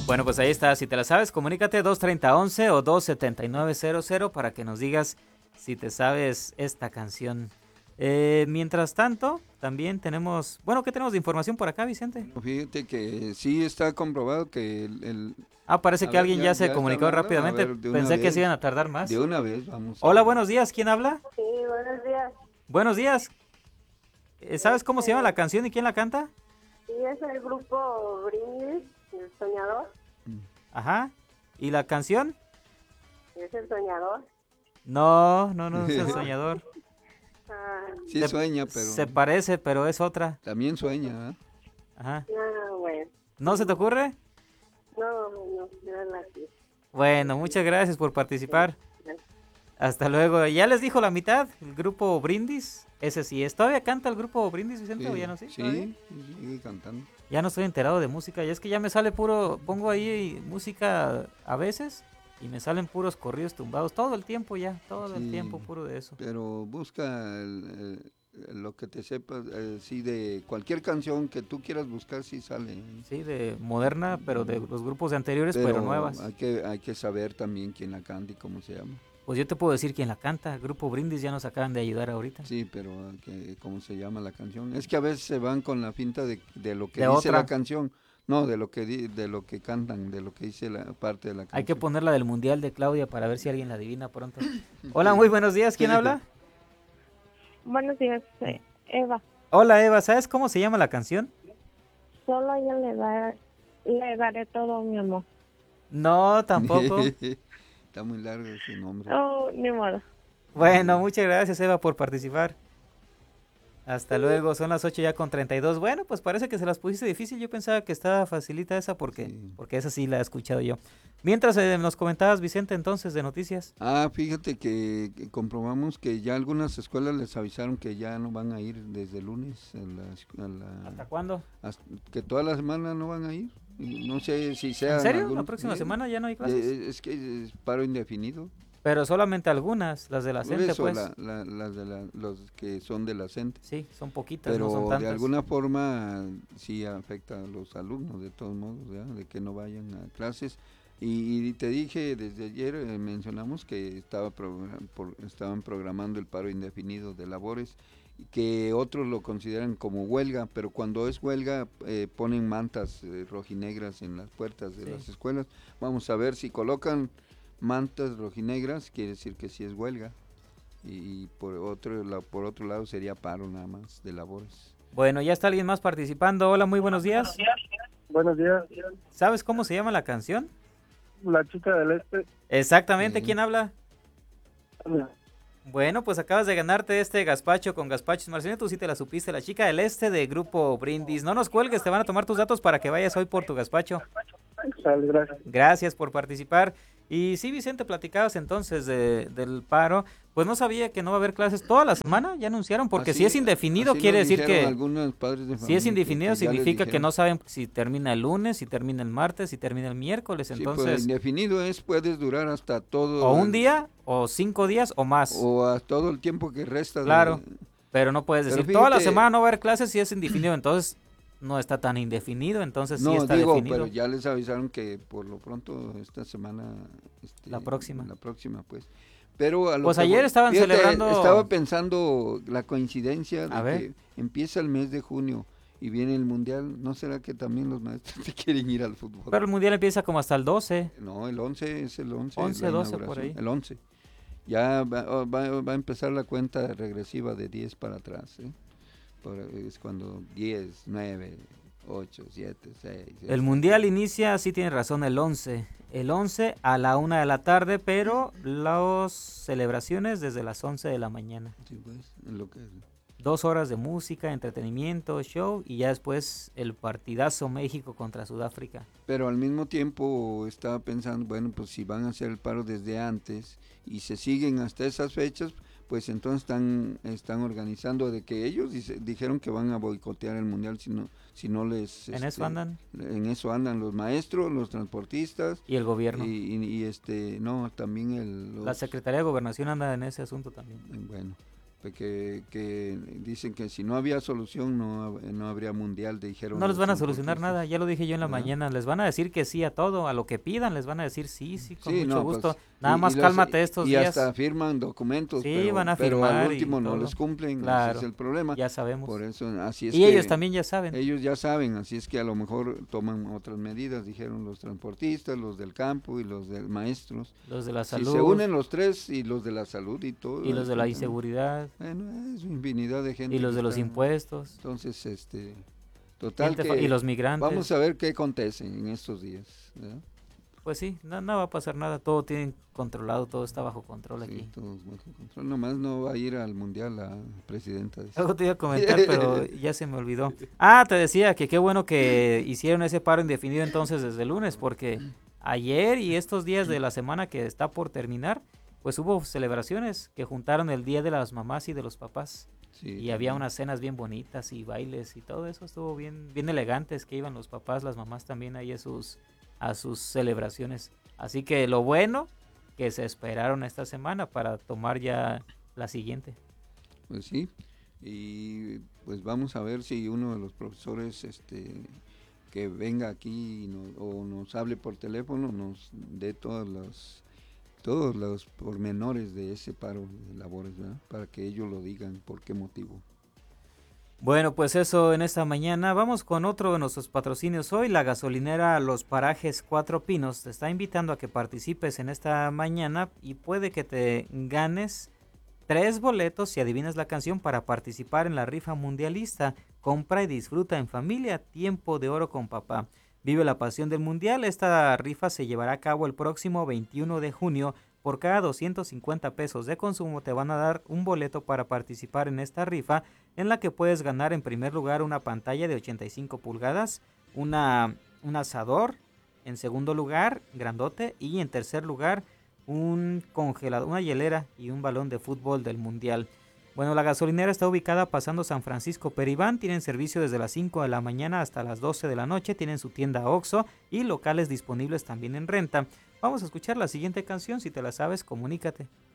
Bueno, pues ahí está. Si te la sabes, comunícate 230-11 o 279-00 para que nos digas si te sabes esta canción. Mientras tanto, también tenemos... Bueno, ¿qué tenemos de información por acá, Vicente? Fíjate que sí está comprobado que Parece a que ver, alguien ya se ya está comunicó hablando. A rápidamente. ver, Pensé que se iban a tardar más. de una vez, vamos a Hola, ver. buenos días. ¿Quién habla? Sí, buenos días. Buenos días. ¿Sabes cómo se llama la canción y quién la canta? Sí, es el grupo Brindis, El Soñador. Ajá. ¿Y la canción? Es El Soñador. No es El Soñador. Ah, Sí sueña, pero Se parece, pero es otra. también sueña, ¿eh? Ajá. bueno. ¿No se te ocurre? No es la que... Bueno, muchas gracias por participar. Hasta luego. ¿Ya les dijo la mitad? ¿El grupo Brindis? Ese sí es. ¿Todavía canta el grupo Brindis, Vicente, o ya no sé? Sí, sigue cantando. Ya no estoy enterado de música. Y es que ya me sale puro... Pongo ahí música a veces y me salen puros corridos tumbados. Todo el tiempo ya. Todo el tiempo puro de eso. Pero busca lo que te sepas, sí, de cualquier canción que tú quieras buscar, sí sale. Sí, de moderna, pero de los grupos de anteriores, pero nuevas. Hay que saber también quién la canta y cómo se llama. Pues yo te puedo decir quién la canta. Grupo Brindis ya nos acaban de ayudar ahorita. Sí, pero ¿cómo se llama la canción? Es que a veces se van con la finta de lo que De dice otra. la canción. No, de lo que cantan, de lo que dice la parte de la canción. Hay que ponerla del Mundial de Claudia para ver si alguien la adivina pronto. Hola, muy buenos días. ¿Quién habla? Buenos días, Eva. Hola, Eva. ¿Sabes cómo se llama la canción? Solo a ella le daré todo mi amor. No, tampoco. Está muy largo ese nombre. Oh, ni modo. Bueno, muchas gracias, Eva, por participar. Hasta luego, son las 8:32. Bueno, pues parece que se las pusiste difícil. Yo pensaba que estaba facilita esa porque esa sí la he escuchado yo. Mientras nos comentabas, Vicente, entonces, de noticias. Fíjate que comprobamos que ya algunas escuelas les avisaron que ya no van a ir desde el lunes ¿Hasta cuándo? Que toda la semana no van a ir. Y no sé si sea... ¿En serio? ¿La próxima semana ya no hay clases? Es que es paro indefinido. Pero solamente algunas, las de la CENTE, pues. Los que son de la CENTE. Sí, son poquitas, pero no son tantas. de alguna forma sí afecta a los alumnos, de todos modos, ¿verdad? De que no vayan a clases. Y te dije, desde ayer mencionamos que estaban programando el paro indefinido de labores, que otros lo consideran como huelga, pero cuando es huelga ponen mantas rojinegras en las puertas de las escuelas. Vamos a ver si colocan mantas rojinegras, quiere decir que sí es huelga, y por otro lado sería paro nada más de labores. Bueno, ya está alguien más participando. Hola, muy buenos días. Buenos días. ¿Sabes cómo se llama la canción? La chica del este. Exactamente, ¿quién habla? Hola. Bueno, pues acabas de ganarte este gazpacho con gazpachos. Marcelino, tú sí te la supiste, la chica del este de Grupo Brindis. No nos cuelgues, te van a tomar tus datos para que vayas hoy por tu gazpacho. Gracias. Gracias por participar. Y sí, Vicente, platicabas entonces del paro. Pues no sabía que no va a haber clases toda la semana, ya anunciaron, porque si es indefinido quiere decir que... Si es indefinido significa que no saben si termina el lunes, si termina el martes, si termina el miércoles, entonces... Sí, pues indefinido puedes durar hasta todo... O un día, o 5 días, o más. O a todo el tiempo que resta. Claro, pero no puedes decir, toda la semana no va a haber clases si es indefinido, entonces... No está tan indefinido, entonces sí está definido. Pero ya les avisaron que por lo pronto esta semana... La próxima, pues. Pero pues ayer estaban celebrando... Estaba pensando la coincidencia de ver. que empieza el mes de junio y viene el Mundial. ¿No será que también los maestros te quieren ir al fútbol? Pero el Mundial empieza como hasta el 12. No, el 11 es el 11. 11, 12 por ahí. El 11. Ya va a empezar la cuenta regresiva de 10 para atrás, ¿eh? Es cuando 10, 9, 8, 7, 6... El Mundial inicia, sí tiene razón, el 11. El 11 a la 1 de la tarde, pero las celebraciones desde las 11 de la mañana. Sí, pues, es lo que es. 2 horas de música, entretenimiento, show, y ya después el partidazo México contra Sudáfrica. Pero al mismo tiempo estaba pensando, bueno, pues si van a hacer el paro desde antes y se siguen hasta esas fechas, pues entonces están organizando de que ellos dijeron que van a boicotear el Mundial si no les... ¿En eso andan? En eso andan los maestros, los transportistas. Y el gobierno. Y no, también la Secretaría de Gobernación anda en ese asunto también. Bueno, que dicen que si no había solución no habría mundial, dijeron. No les van a solucionar nada, ya lo dije yo en la mañana, les van a decir que sí a todo, a lo que pidan, les van a decir sí, con mucho gusto, pues, nada más cálmate estos días. Y hasta firman documentos, sí, van a pero firmar al último no los cumplen, claro, ese es el problema. Ya sabemos. Por eso, así es y ellos también ya saben. Ellos ya saben, así es que a lo mejor toman otras medidas, dijeron los transportistas, los del campo y los de maestros. Los de la salud. Si se unen los tres y los de la salud y todo. Y los de la inseguridad. Bueno, es infinidad de gente. Y los de los impuestos. Entonces, total que y los migrantes. Vamos a ver qué acontece en estos días, ¿verdad? Pues sí, no va a pasar nada, todo tienen controlado, todo está bajo control aquí. Todo bajo control, nomás no va a ir al mundial la presidenta. Algo te iba a comentar, pero ya se me olvidó. Te decía que qué bueno que hicieron ese paro indefinido entonces desde el lunes, porque ayer y estos días de la semana que está por terminar, pues hubo celebraciones que juntaron el Día de las Mamás y de los Papás. Sí, y había unas cenas bien bonitas y bailes y todo eso estuvo bien elegantes, que iban los papás, las mamás también ahí a sus celebraciones. Así que lo bueno que se esperaron esta semana para tomar ya la siguiente. Pues sí, y pues vamos a ver si uno de los profesores que venga aquí o nos hable por teléfono nos dé todos los pormenores de ese paro de labores, ¿verdad? Para que ellos lo digan por qué motivo. Bueno, pues eso en esta mañana. Vamos con otro de nuestros patrocinios hoy. La gasolinera Los Parajes Cuatro Pinos te está invitando a que participes en esta mañana y puede que te ganes 3 boletos si adivinas la canción para participar en la rifa mundialista. Compra y disfruta en familia, tiempo de oro con papá. Vive la pasión del mundial. Esta rifa se llevará a cabo el próximo 21 de junio. Por cada 250 pesos de consumo te van a dar un boleto para participar en esta rifa, en la que puedes ganar en primer lugar una pantalla de 85 pulgadas, un asador, en segundo lugar, grandote, y en tercer lugar, un congelador, una hielera y un balón de fútbol del mundial. Bueno, la gasolinera está ubicada pasando San Francisco Peribán, tienen servicio desde las 5 de la mañana hasta las 12 de la noche, tienen su tienda OXXO y locales disponibles también en renta. Vamos a escuchar la siguiente canción, si te la sabes, comunícate.